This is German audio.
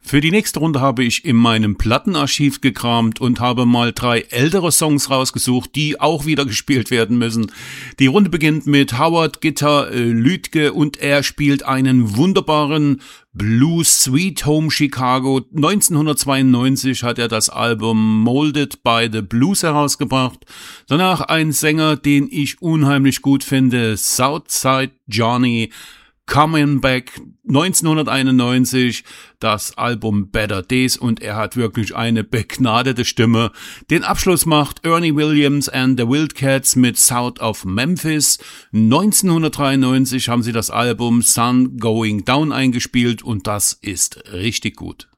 Für die nächste Runde habe ich in meinem Plattenarchiv gekramt und habe mal 3 ältere Songs rausgesucht, die auch wieder gespielt werden müssen. Die Runde beginnt mit Howard Gitter Lüdke und er spielt einen wunderbaren Blues Sweet Home Chicago. 1992 hat er das Album Molded by the Blues herausgebracht. Danach ein Sänger, den ich unheimlich gut finde, Southside Johnny. Coming Back 1991, das Album Better Days und er hat wirklich eine begnadete Stimme. Den Abschluss macht Ernie Williams and the Wildcats mit South of Memphis. 1993 haben sie das Album Sun Going Down eingespielt und das ist richtig gut.